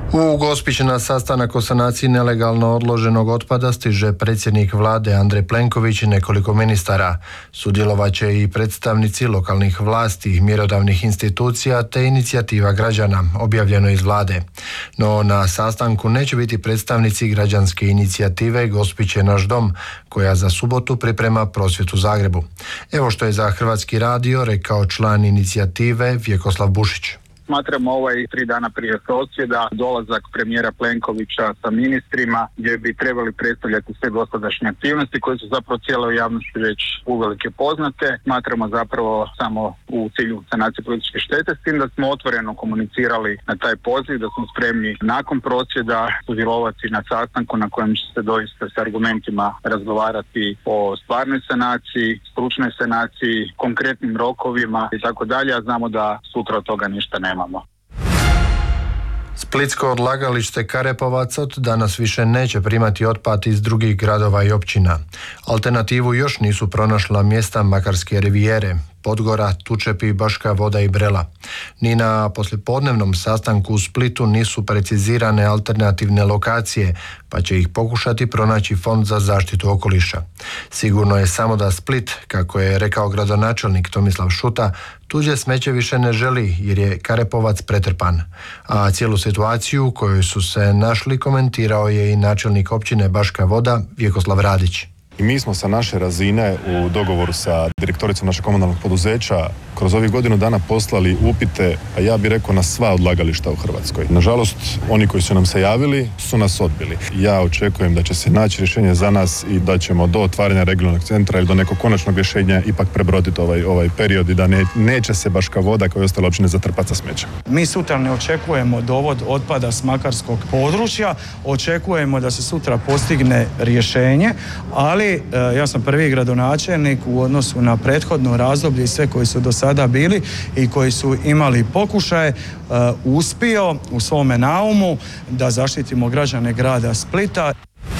U Gospić na sastanak o sanaciji nelegalno odloženog otpada stiže predsjednik vlade Andrej Plenković i nekoliko ministara. Sudjelovat će i predstavnici lokalnih vlasti, mjerodavnih institucija te inicijativa građana, objavljeno iz vlade. No na sastanku neće biti predstavnici građanske inicijative Gospić je naš dom, koja za subotu priprema prosvjed u Zagrebu. Evo što je za Hrvatski radio rekao član inicijative Vjekoslav Bušić. Smatramo 3 dana prije prosvjeda dolazak premijera Plenkovića sa ministrima gdje bi trebali predstavljati sve dosadašnje aktivnosti koje su zapravo cijeloj javnosti već uvelike poznate. Smatramo zapravo samo u cilju sanacije političke štete, s tim da smo otvoreno komunicirali na taj poziv, da smo spremni nakon prosvjeda sudjelovati na sastanku na kojem će se doista s argumentima razgovarati o stvarnoj sanaciji, stručnoj sanaciji, konkretnim rokovima i tako dalje, a znamo da sutra od toga ništa nema. Splitsko odlagalište Karepovac od danas više neće primati otpad iz drugih gradova i općina. Alternativu još nisu pronašla mjesta Makarske rivijere, Podgora, Tučepi, Baška Voda i Brela. Ni na poslijepodnevnom sastanku u Splitu nisu precizirane alternativne lokacije, pa će ih pokušati pronaći Fond za zaštitu okoliša. Sigurno je samo da Split, kako je rekao gradonačelnik Tomislav Šuta, tuđe smeće više ne želi jer je Karepovac pretrpan. A cijelu situaciju u kojoj su se našli komentirao je i načelnik općine Baška Voda Vjekoslav Radić. I mi smo sa naše razine u dogovoru sa direktoricom našeg komunalnog poduzeća kroz ovih godinu dana poslali upite, a ja bih rekao na sva odlagališta u Hrvatskoj. Nažalost, oni koji su nam se javili su nas odbili. Ja očekujem da će se naći rješenje za nas i da ćemo do otvaranja regionalnog centra ili do nekog konačnog rješenja ipak prebroditi ovaj period i da neće se Baška Voda kao i ostale općine zatrpati sa smećem. Mi sutra ne očekujemo dovod otpada s makarskog područja, očekujemo da se sutra postigne rješenje, ali ja sam prvi gradonačelnik u odnosu na prethodno razdoblje i sve koji su do sada bili i koji su imali pokušaje uspio u svome naumu da zaštitimo građane grada Splita.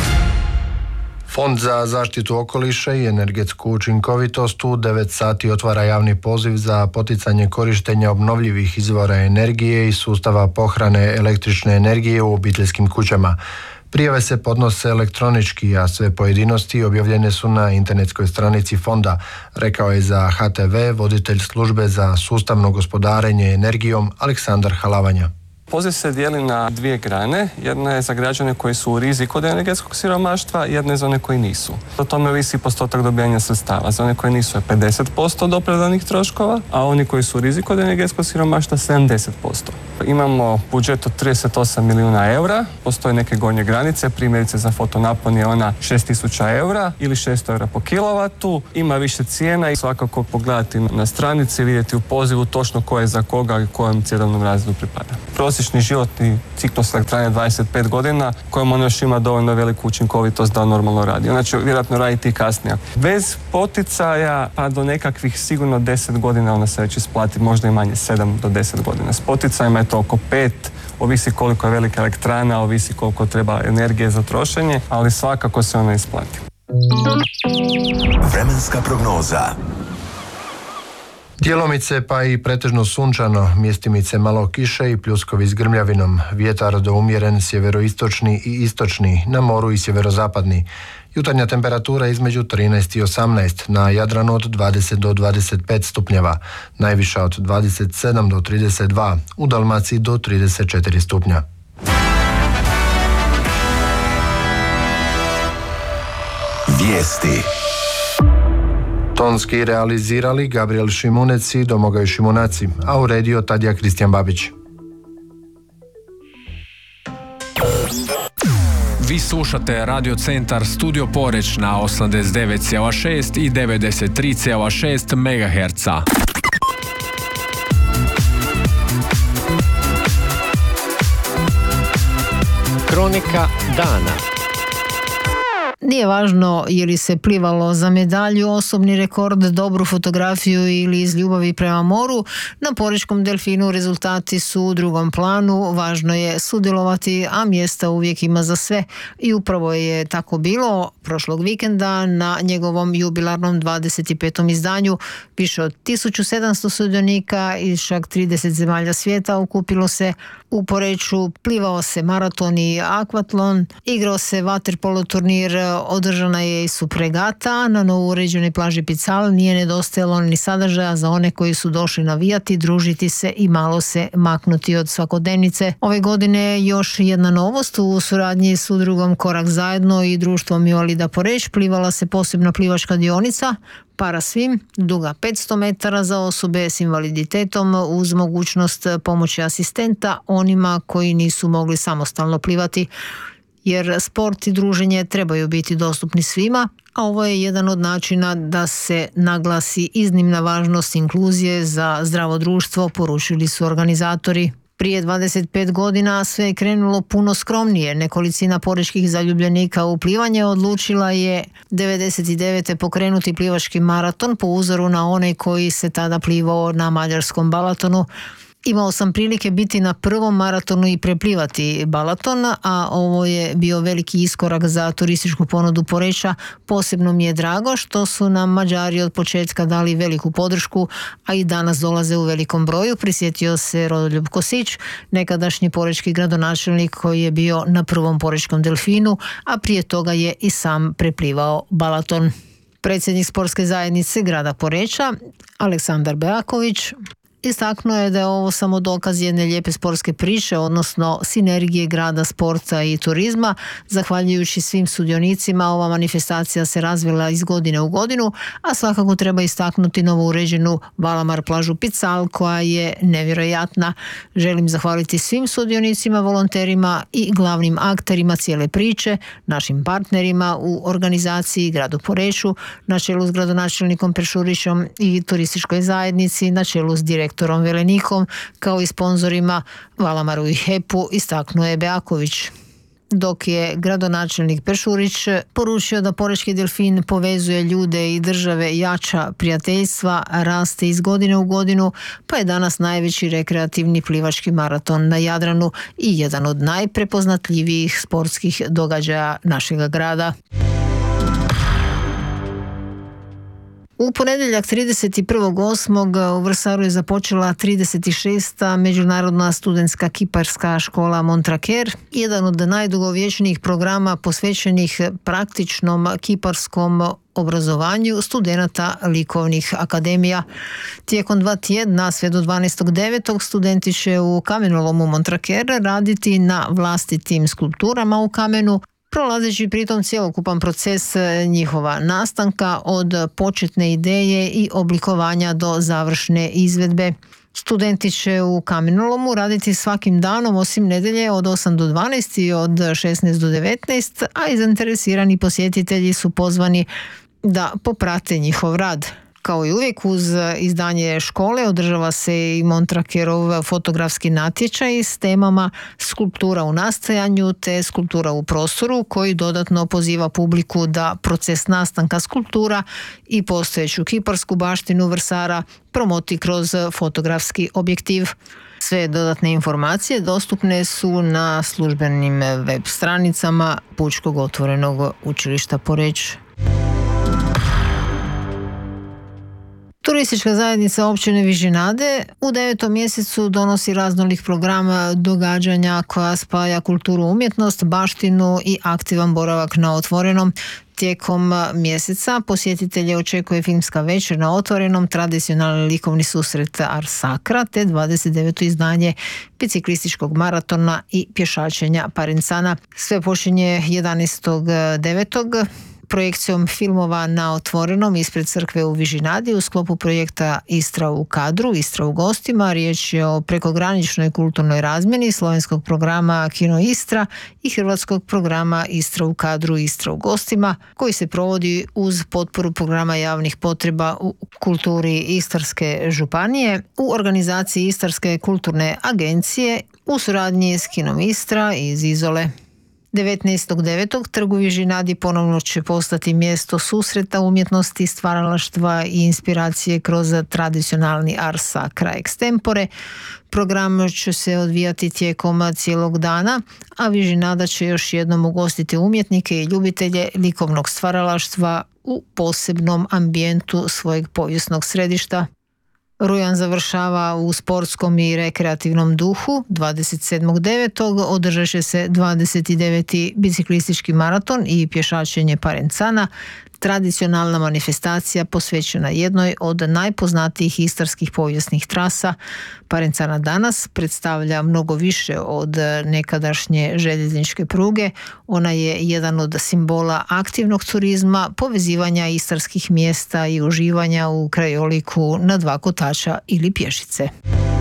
Fond za zaštitu okoliša i energetsku učinkovitost u 9 sati otvara javni poziv za poticanje korištenja obnovljivih izvora energije i sustava pohrane električne energije u obiteljskim kućama. Prijave se podnose elektronički, a sve pojedinosti objavljene su na internetskoj stranici fonda, rekao je za HTV voditelj službe za sustavno gospodarenje energijom Aleksandar Halavanja. Poziv se dijeli na 2 grane. Jedna je za građane koji su u riziku od energetskog siromaštva, jedna je za one koji nisu. O tome ovisi postotak dobijanja sredstava. Za one koji nisu je 50% od opravdanih troškova, a oni koji su u riziku od energetskog siromaštva 70%. Imamo budžet od 38 milijuna eura, postoje neke gornje granice, primjerice za fotonapon je ona 6.000 eura ili 600 eura po kilovatu. Ima više cijena i svakako pogledati na stranici, vidjeti u pozivu točno ko je za koga i kojem cjenovnom razredu pripada. Prosječni životni ciklus elektrane 25 godina, kojem ona još ima dovoljno veliku učinkovitost da normalno radi. Ona će vjerojatno raditi i kasnije. Bez poticaja pa do nekakvih sigurno 10 godina ona se već isplati, možda i manje, 7 do 10 godina. S poticajima je to oko 5, ovisi koliko je velika elektrana, ovisi koliko treba energije za trošenje, ali svakako se ona isplati. Vremenska prognoza. Djelomice pa i pretežno sunčano, mjestimice malo kiše i pljuskovi s grmljavinom, vjetar do umjeren sjeveroistočni i istočni, na moru i sjeverozapadni. Jutarnja temperatura između 13 i 18, na Jadranu od 20 do 25 stupnjeva, najviša od 27 do 32, u Dalmaciji do 34 stupnja. Vijesti. Tonski realizirali Gabriel Šimunec i Domagoj Šimunaci, a uredio Tadija Kristijan Babić. Vi slušate Radio Centar Studio Poreč na 89,6 i 93,6 MHz. Kronika dana. Nije važno je li se plivalo za medalju, osobni rekord, dobru fotografiju ili iz ljubavi prema moru, na Porečkom delfinu rezultati su u drugom planu, važno je sudjelovati, a mjesta uvijek ima za sve. I upravo je tako bilo prošlog vikenda na njegovom jubilarnom 25. izdanju. Više od 1700 sudionika iz čak 30 zemalja svijeta okupilo se u Poreču, plivao se maraton i akvatlon, igrao se vaterpolo turnir, održana je i supregata, na novo uređenoj plaži Pical nije nedostajalo ni sadržaja za one koji su došli navijati, družiti se i malo se maknuti od svakodnevnice. Ove godine još jedna novost u suradnji s udrugom Korak zajedno i društvom Invalida Poreč plivala se posebna plivačka dionica Parasvim, duga 500 metara za osobe s invaliditetom uz mogućnost pomoći asistenta onima koji nisu mogli samostalno plivati. Jer sport i druženje trebaju biti dostupni svima, a ovo je jedan od načina da se naglasi iznimna važnost inkluzije za zdravo društvo, poručili su organizatori. Prije 25 godina sve je krenulo puno skromnije. Nekolicina porečkih zaljubljenika u plivanje odlučila je 99. pokrenuti plivački maraton po uzoru na onaj koji se tada plivao na mađarskom Balatonu. Imao sam prilike biti na prvom maratonu i preplivati Balaton, a ovo je bio veliki iskorak za turističku ponudu Poreča. Posebno mi je drago što su nam Mađari od početka dali veliku podršku, a i danas dolaze u velikom broju, prisjetio se Rodoljub Kosić, nekadašnji porečki gradonačelnik koji je bio na prvom Porečkom delfinu, a prije toga je i sam preplivao Balaton. Predsjednik sportske zajednice grada Poreča, Aleksandar Beaković, istaknuo je da je ovo samo dokaz jedne lijepe sportske priče, odnosno sinergije grada, sporta i turizma. Zahvaljujući svim sudionicima, ova manifestacija se razvila iz godine u godinu, a svakako treba istaknuti novo uređenu Valamar plažu Pical koja je nevjerojatna. Želim zahvaliti svim sudionicima, volonterima i glavnim akterima cijele priče, našim partnerima u organizaciji gradu Poreču, na čelu s gradonačelnikom Peršurićom i turističkoj zajednici, na čelu s direktorom Velenikom, kao i sponzorima Valamaru i HEP-u, istaknuo je Beaković. Dok je gradonačelnik Peršurić poručio da Porečki delfin povezuje ljude i države, jača prijateljstva, raste iz godine u godinu, pa je danas najveći rekreativni plivački maraton na Jadranu i jedan od najprepoznatljivijih sportskih događaja našega grada. U ponedjeljak 31.8. u Vrsaru je započela 36. Međunarodna studentska kiparska škola Montraker, jedan od najdugovječnijih programa posvećenih praktičnom kiparskom obrazovanju studenata likovnih akademija. Tijekom 2 tjedna, sve do 12.9. studenti će u kamenolomu Montraker raditi na vlastitim skulpturama u kamenu, prolazeći pritom cjelokupan proces njihova nastanka od početne ideje i oblikovanja do završne izvedbe. Studenti će u kamenolomu raditi svakim danom osim nedjelje od 8 do 12 i od 16 do 19, a i zainteresirani posjetitelji su pozvani da poprate njihov rad. Kao i uvijek uz izdanje škole održava se i Montrakerov fotografski natječaj s temama skulptura u nastajanju te skulptura u prostoru, koji dodatno poziva publiku da proces nastanka skulptura i postojeću kiparsku baštinu Vrsara promoti kroz fotografski objektiv. Sve dodatne informacije dostupne su na službenim web stranicama Pučkog otvorenog učilišta Poreč. Turistička zajednica općine Vižinade u 9. mjesecu donosi raznolik program događanja koja spaja kulturu, umjetnost, baštinu i aktivan boravak na otvorenom. Tijekom mjeseca posjetitelje očekuje filmska večer na otvorenom, tradicionalni likovni susret Ars Sacra te 29. izdanje biciklističkog maratona i pješačenja Parencana. Sve počinje 11.9. projekcijom filmova na otvorenom ispred crkve u Vižinadi u sklopu projekta Istra u kadru, Istra u gostima. Riječ je o prekograničnoj kulturnoj razmjeni slovenskog programa Kino Istra i hrvatskog programa Istra u kadru, Istra u gostima, koji se provodi uz potporu programa javnih potreba u kulturi Istarske županije u organizaciji Istarske kulturne agencije u suradnji s Kinom Istra iz Izole. 19.9. trg u Vižinadi ponovno će postati mjesto susreta umjetnosti, stvaralaštva i inspiracije kroz tradicionalni ars sacra extempore. Program će se odvijati tijekom cijelog dana, a Vižinada će još jednom ugostiti umjetnike i ljubitelje likovnog stvaralaštva u posebnom ambijentu svojeg povijesnog središta. Rujan završava u sportskom i rekreativnom duhu. 27.9. održat će se 29. biciklistički maraton i pješačenje Parencana, tradicionalna manifestacija posvećena jednoj od najpoznatijih istarskih povijesnih trasa. Parencana danas predstavlja mnogo više od nekadašnje željezničke pruge. Ona je jedan od simbola aktivnog turizma, povezivanja istarskih mjesta i uživanja u krajoliku na dva kotača ili pješice.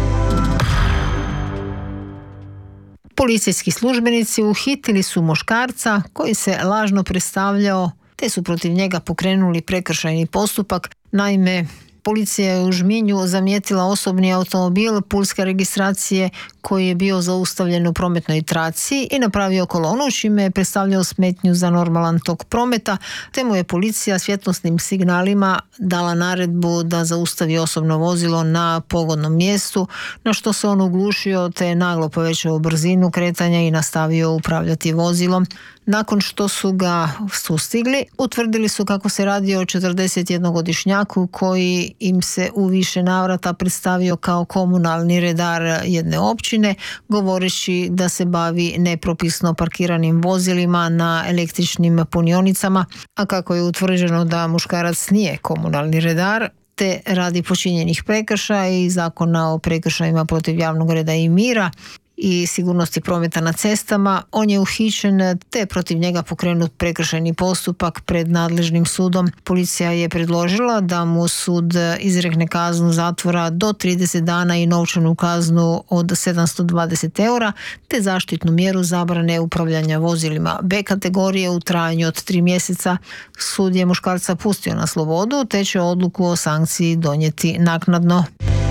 Policijski službenici uhitili su muškarca koji se lažno predstavljao te su protiv njega pokrenuli prekršajni postupak. Naime, policija je u Žminju zamijetila osobni automobil pulske registracije koji je bio zaustavljen u prometnoj traci i napravio kolonu, čime je predstavljao smetnju za normalan tok prometa, te mu je policija svjetlosnim signalima dala naredbu da zaustavi osobno vozilo na pogodnom mjestu, na što se on uglušio te naglo povećao brzinu kretanja i nastavio upravljati vozilom. Nakon što su ga sustigli, utvrdili su kako se radi o 41-godišnjaku koji im se u više navrata predstavio kao komunalni redar jedne općine, govoreći da se bavi nepropisno parkiranim vozilima na električnim punionicama, a kako je utvrđeno da muškarac nije komunalni redar, te radi počinjenih prekršaja i Zakona o prekršajima protiv javnog reda i mira i sigurnosti prometa na cestama, on je uhićen te protiv njega pokrenut prekršajni postupak pred nadležnim sudom. Policija je predložila da mu sud izrekne kaznu zatvora do 30 dana i novčanu kaznu od 720 eura te zaštitnu mjeru zabrane upravljanja vozilima B kategorije u trajanju od 3 mjeseca. Sud je muškarca pustio na slobodu te će odluku o sankciji donijeti naknadno.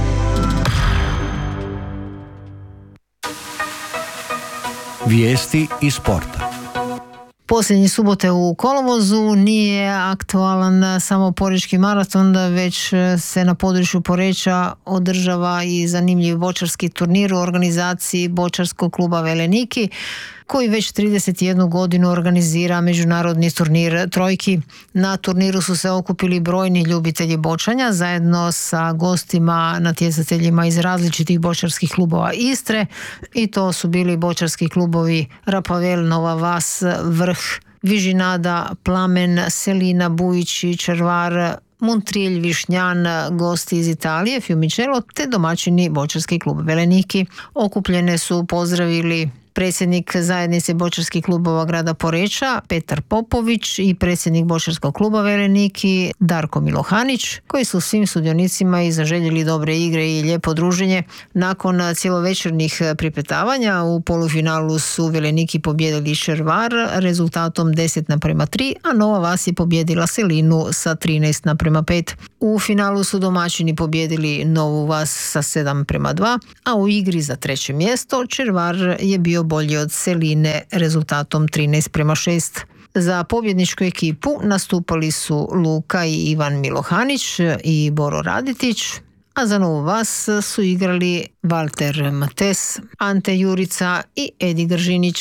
Vijesti iz sporta. Posljednje subote u kolovozu nije aktualan samo Porečki maraton, već se na području Poreča održava i zanimljiv bočarski turnir u organizaciji Bočarskog kluba Veleniki, koji već 31 godinu organizira međunarodni turnir trojki. Na turniru su se okupili brojni ljubitelji bočanja zajedno sa gostima natjecateljima iz različitih bočarskih klubova Istre, i to su bili bočarski klubovi Rapavel, Nova Vas, Vrh, Vižinada, Plamen, Selina, Bujići, Červar, Montrilj, Višnjan, gosti iz Italije, Fiumicelo te domaćini bočarski klub Veleniki. Okupljene su pozdravili predsjednik zajednice bočarskih klubova grada Poreča Petar Popović i predsjednik bočarskog kluba Veleniki Darko Milohanić, koji su svim sudionicima i zaželjeli dobre igre i lijepo druženje. Nakon cjelovečernjih pripetavanja u polufinalu su Veleniki pobjedili Červar rezultatom 10:3, a Nova Vas je pobjedila Selinu sa 13:5. U finalu su domaćini pobjedili Novu Vas sa 7:2, a u igri za treće mjesto Červar je bio bolji od Seline rezultatom 13:6. Za pobjedničku ekipu nastupali su Luka i Ivan Milohanić i Boro Raditić, a za Novu Vas su igrali Valter Mates, Ante Jurica i Edi Gržinić.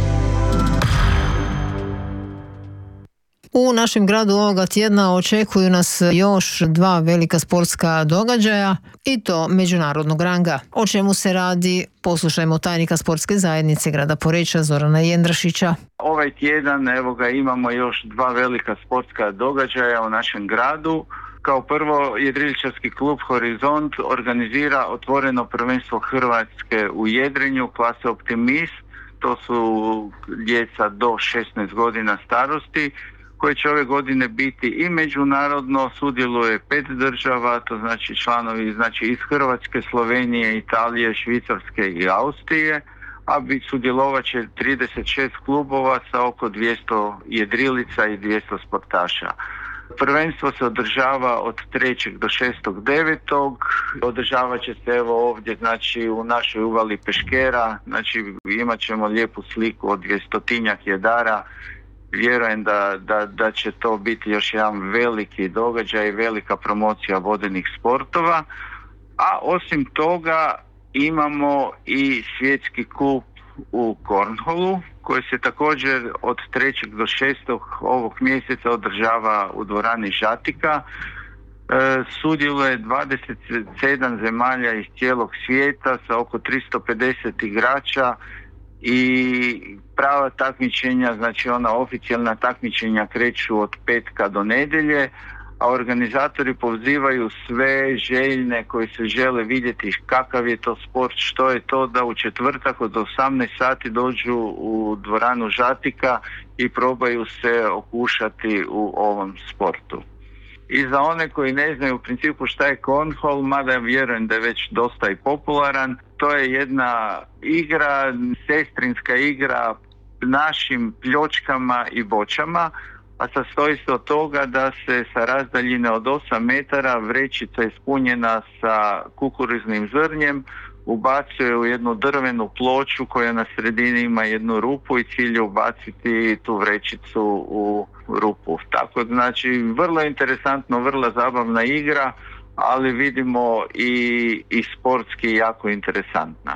U našem gradu ovoga tjedna očekuju nas još 2 velika sportska događaja, i to međunarodnog ranga. O čemu se radi, poslušajmo tajnika sportske zajednice grada Poreča Zorana Jendrašića. Ovaj tjedan imamo još 2 velika sportska događaja u našem gradu. Kao prvo, jedriličarski klub Horizont organizira otvoreno prvenstvo Hrvatske u jedrenju klase Optimist. To su djeca do 16 godina starosti, koje će ove godine biti i međunarodno. Sudjeluje 5 država, to znači članovi iz Hrvatske, Slovenije, Italije, Švicarske i Austrije, a sudjelovat će 36 klubova sa oko 200 jedrilica i 200 sportaša. Prvenstvo se održava od 3. do 6.9. Održavat će se evo ovdje, znači u našoj uvali Peškera, znači imat ćemo lijepu sliku od 200-tinjak jedara. Vjerujem da će to biti još jedan veliki događaj, velika promocija vodenih sportova. A osim toga imamo i svjetski kup u Cornhallu koji se također od 3. do 6. ovog mjeseca održava u dvorani Žatika. Sudjeluje 27 zemalja iz cijelog svijeta sa oko 350 igrača i prava takmičenja, znači ona oficijalna takmičenja kreću od petka do nedjelje, a organizatori pozivaju sve željne koji se žele vidjeti kakav je to sport, što je to, da u četvrtak od 18 sati dođu u dvoranu Žatika i probaju se okušati u ovom sportu. I za one koji ne znaju u principu šta je Cornhole, mada vjerujem da je već dosta i popularan, to je jedna igra, sestrinska igra našim pljočkama i bočama, a sastoji se od toga da se sa razdaljine od 8 metara vrećica ispunjena sa kukuruznim zrnjem ubacuje u jednu drvenu ploču koja na sredini ima jednu rupu i cilj je ubaciti tu vrećicu u rupu. Tako znači vrlo interesantno, vrlo zabavna igra, ali vidimo i sportski jako interesantna.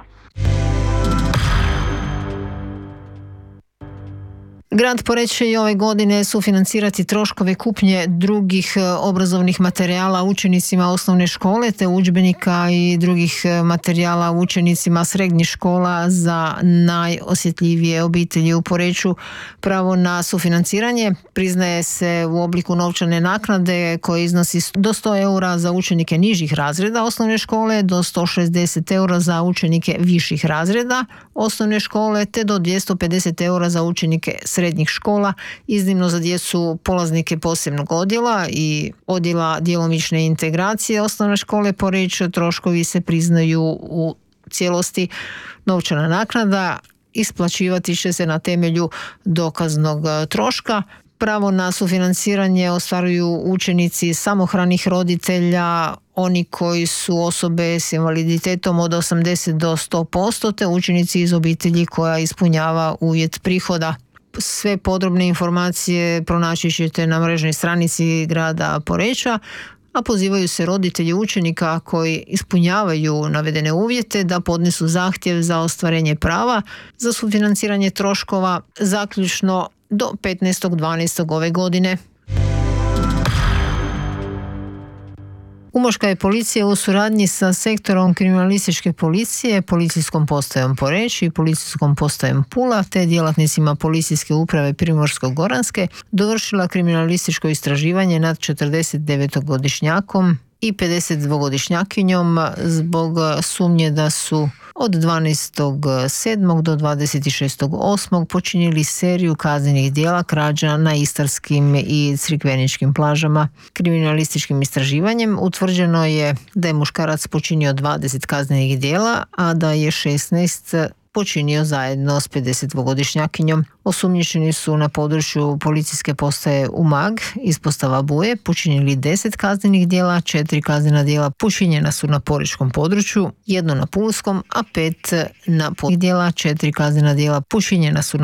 Grad Poreč će i ove godine sufinancirati troškove kupnje drugih obrazovnih materijala učenicima osnovne škole te udžbenika i drugih materijala učenicima srednjih škola za najosjetljivije obitelji u Poreču. Pravo na sufinanciranje priznaje se u obliku novčane naknade koje iznosi do 100 eura za učenike nižih razreda osnovne škole, do 160 eura za učenike viših razreda osnovne škole te do 250 eura za učenike srednjih škola, iznimno za djecu polaznike posebnog odjela i odjela djelomične integracije osnovne škole Poreč. Troškovi se priznaju u cijelosti. Novčana naknada isplaćivati će se na temelju dokaznog troška. Pravo na sufinanciranje ostvaruju učenici samohranih roditelja, oni koji su osobe s invaliditetom od 80 do 100%, te učenici iz obitelji koja ispunjava uvjet prihoda. Sve podrobne informacije pronaći ćete na mrežnoj stranici grada Poreča, a pozivaju se roditelji učenika koji ispunjavaju navedene uvjete da podnesu zahtjev za ostvarenje prava za sufinanciranje troškova zaključno do 15.12. ove godine. Umoška je policija u suradnji sa sektorom kriminalističke policije, policijskom postajom Poreč i policijskom postajom Pula te djelatnicima policijske uprave Primorsko-goranske dovršila kriminalističko istraživanje nad 49-godišnjakom i 52-godišnjakinjom zbog sumnje da su od 12.7. do 26.8. počinili seriju kaznenih djela krađa na istarskim i crikveničkim plažama. Kriminalističkim istraživanjem utvrđeno je da je muškarac počinio 20 kaznenih djela, a da je 16 počinio zajedno s 52-godišnjakinjom. Osumnjičeni su na području policijske postaje Umag, ispostava Buje, počinili 10 kaznenih djela, 4 kaznena djela počinjena su na porečkom području, 1 na pulskom, a 5 na području djela, 4 kaznena djela počinjena su na